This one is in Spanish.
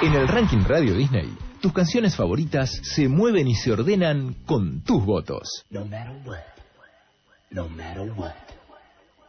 En el ranking Radio Disney, tus canciones favoritas se mueven y se ordenan con tus votos. No matter what. No matter what.